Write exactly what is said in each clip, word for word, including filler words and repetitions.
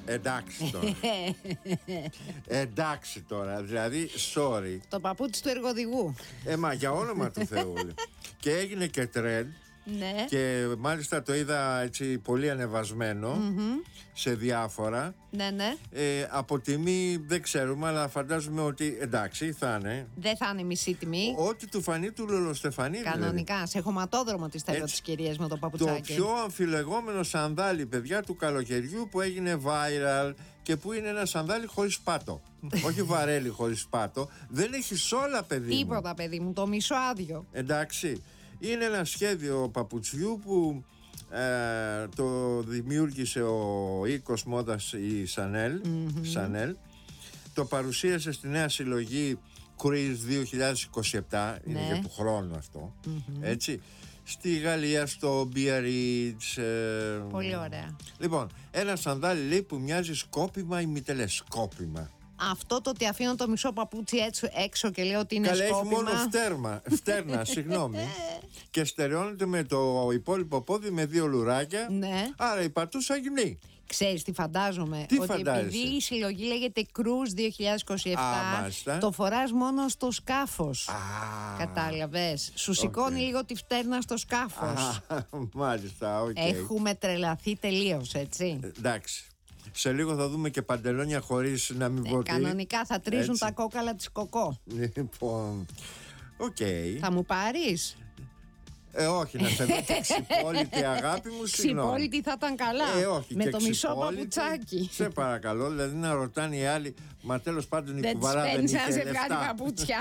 Εντάξει τώρα. Εντάξει τώρα, δηλαδή, sorry. Το παπούτσι του εργοδηγού. Ε, μα για όνομα του Θεού. Και έγινε και trend. Ναι. Και μάλιστα το είδα έτσι πολύ ανεβασμένο mm-hmm. σε διάφορα. Ναι, ναι. ε, Από τιμή δεν ξέρουμε, αλλά φαντάζομαι ότι εντάξει θα είναι. Δεν θα είναι μισή τιμή. Ό,τι του φανεί του Λολοστεφανίδη. Κανονικά, δηλαδή. Σε χωματόδρομο τη θέλω τις κυρίες με το παπουτσάκι. Το πιο αμφιλεγόμενο σανδάλι, παιδιά, του καλοκαιριού που έγινε viral και που είναι ένα σανδάλι χωρίς πάτο. Όχι βαρέλι χωρίς πάτο. Δεν έχει σόλα, παιδί μου. Τίποτα, παιδί μου, το μισό άδειο. Εντάξει. Είναι ένα σχέδιο παπουτσιού που ε, το δημιούργησε ο οίκος μόδας η Chanel, mm-hmm. Chanel. Το παρουσίασε στη νέα συλλογή Cruise δύο χιλιάδες είκοσι επτά, ναι. Είναι για του χρόνου αυτό, mm-hmm. έτσι. Στη Γαλλία, στο Biarritz. Ε, Πολύ ωραία. Λοιπόν, ένα σανδάλι λέει που μοιάζει σκόπιμα ή μη τελεσκόπιμα. Αυτό το ότι αφήνω το μισό παπούτσι έξω, έξω και λέω ότι είναι Καλά, σκόπιμα. έχει μόνο φτέρμα, φτέρνα, συγγνώμη. Και στερεώνεται με το υπόλοιπο πόδι με δύο λουράκια. Ναι. Άρα η πατούσα γυμνή. Ξέρεις τι φαντάζομαι? Τι ότι φαντάζεσαι? Επειδή η συλλογή λέγεται Cruise δύο χιλιάδες είκοσι επτά, Α, το φοράς μόνο στο σκάφος. Α, κατάλαβες? Σου σηκώνει okay. λίγο τη φτέρνα στο σκάφος. Α, μάλιστα, οκ. Okay. Έχουμε τρελαθεί τελείως, έτσι. Ε, εντάξει. Σε λίγο θα δούμε και παντελόνια χωρίς να μην πω. Ε, κανονικά θα τρίζουν έτσι. Τα κόκαλα της κοκό. Λοιπόν, οκ. Okay. Θα μου πάρεις? Ε, όχι, να σε δω και ξυπόλυτη, αγάπη μου, συγγνώμη. Ξυπόλυτη θα ήταν καλά. Ε, όχι, με και το μισό παπουτσάκι. Σε παρακαλώ, δηλαδή να ρωτάνε οι άλλοι, μα τέλος πάντων η δεν κουβαρά δεν είχε λεφτά. Δεν τις παίρνεις να σε βγάλει παπούτσια.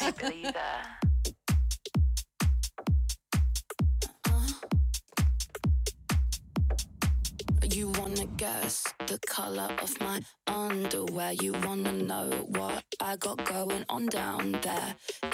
You wanna guess the color of my underwear. You wanna know what I got going on down there.